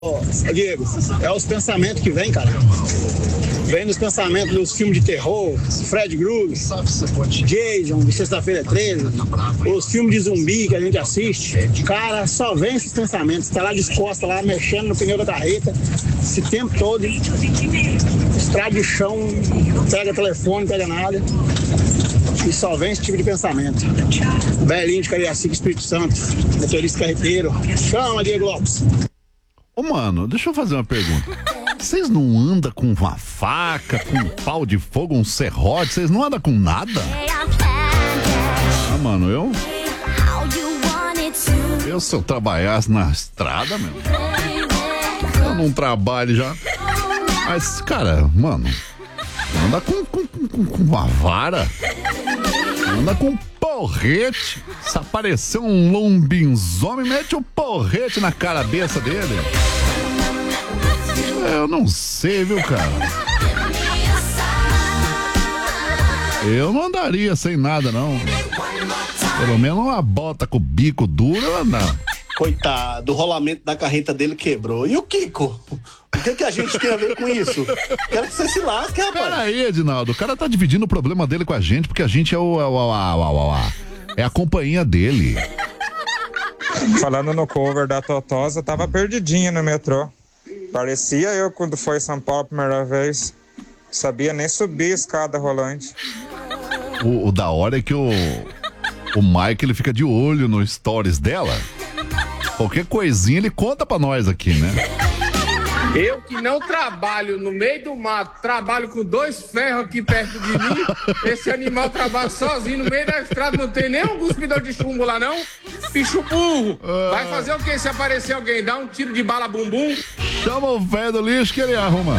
Diego, é os pensamentos que vem, cara. Vem nos pensamentos dos filmes de terror, Fred Krueger, Jason, de Sexta-feira 13, os filmes de zumbi que a gente assiste. Cara, só vem esses pensamentos. Tá lá descosta, lá mexendo no pneu da carreta, esse tempo todo, estrada de chão, pega telefone, pega nada. E só vem esse tipo de pensamento. Belinho de Cariacica, Espírito Santo, motorista carreteiro. Chama, Diego Lopes. Ô, mano, deixa eu fazer uma pergunta. Vocês não andam com uma faca, com um pau de fogo, um serrote? Vocês não andam com nada? Ah, mano, se eu trabalhasse na estrada, meu, eu não trabalho já. Mas, cara, mano, anda com uma vara, anda com um porrete. Se aparecer um lombinzomem, mete um porrete na cabeça dele. Eu não sei, viu, cara? Eu não andaria sem nada, não. Pelo menos uma bota com o bico duro eu andava. Coitado, o rolamento da carreta dele quebrou. E o Kiko? O que a gente tem a ver com isso? Quero que você se lasque, rapaz. Peraí, Edinaldo, o cara tá dividindo o problema dele com a gente, porque a gente é a companhia dele. Falando no cover da Totosa, tava perdidinha no metrô. Parecia eu quando foi em São Paulo a primeira vez. Sabia nem subir a escada rolante. O da hora é que o Mike, ele fica de olho no stories dela. Qualquer coisinha ele conta pra nós aqui, né? Eu que não trabalho no meio do mato, trabalho com 2 ferros aqui perto de mim, esse animal trabalha sozinho no meio da estrada, não tem nem um cuspidor de chumbo lá não, bicho burro. Vai fazer o que se aparecer alguém? Dá um tiro de bala bumbum? Chama o velho do lixo que ele arruma.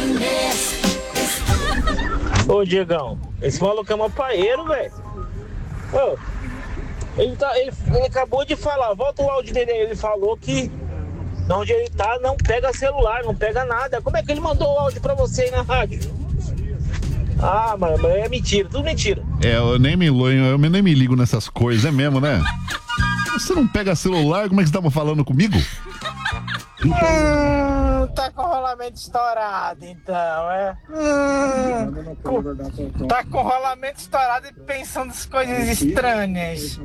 Ô, Diegão, esse maluco é mapaeiro, velho. Ele acabou de falar, volta o áudio dele, ele falou que onde ele tá não pega celular, não pega nada. Como é que ele mandou o áudio pra você aí na rádio? Ah, mas é mentira, tudo mentira. Eu nem me ligo nessas coisas, é mesmo, né? Você não pega celular, como é que você tava falando comigo? Tá com o rolamento estourado, então, é? Tá com o rolamento estourado e pensando nas coisas estranhas.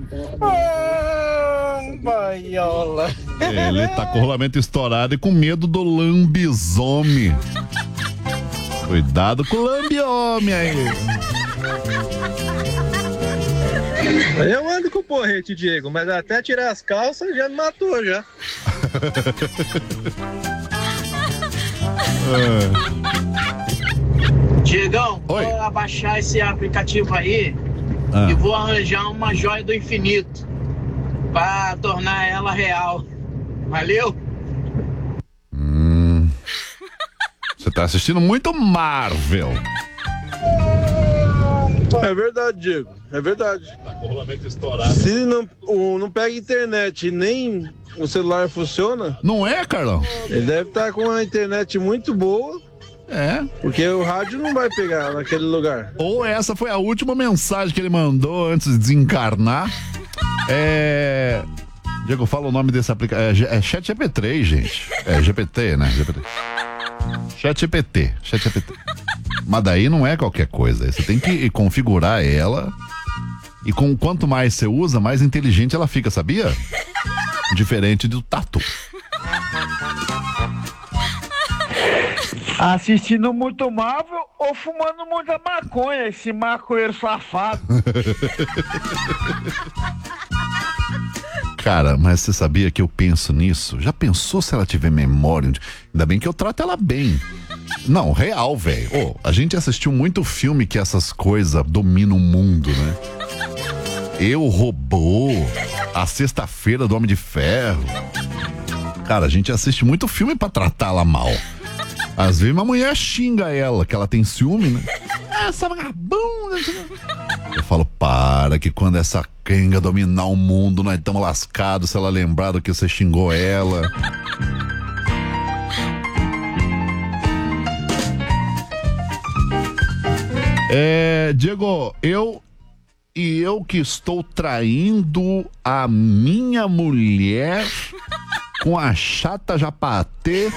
Baiola. Ele tá com o rolamento estourado e com medo do lambisomem. Cuidado com o lambiomem aí. Eu ando com o porrete, Diego, mas até tirar as calças já me matou, já. Diegão, oi, vou abaixar esse aplicativo aí e vou arranjar uma joia do infinito pra tornar ela real. Valeu? Você tá assistindo muito Marvel. É verdade, Diego, é verdade. Tá com o rolamento estourado. Se não pega internet e nem o celular funciona... Não é, Carlão? Ele deve estar com a internet muito boa. É. Porque o rádio não vai pegar naquele lugar. Ou essa foi a última mensagem que ele mandou antes de desencarnar. Diego, fala o nome desse aplicativo. É ChatGPT, gente. É GPT, né? GPT. ChatGPT. Mas daí não é qualquer coisa. Você tem que configurar ela. E quanto mais você usa, mais inteligente ela fica, sabia? Diferente do Tatu. Assistindo muito Marvel ou fumando muita maconha, esse maconheiro safado. Cara, mas você sabia que eu penso nisso? Já pensou se ela tiver memória? Ainda bem que eu trato ela bem. Não, real, velho. A gente assistiu muito filme que essas coisas dominam o mundo, né? Eu, Robô, A Sexta-feira do Homem de Ferro. Cara, a gente assiste muito filme pra tratar ela mal. Às vezes uma mulher xinga ela, que ela tem ciúme, né? Essa vagabunda. Eu falo, para que quando essa quenga dominar o mundo, nós estamos lascados se ela lembrar do que você xingou ela. Diego, eu que estou traindo a minha mulher com a chata já patê.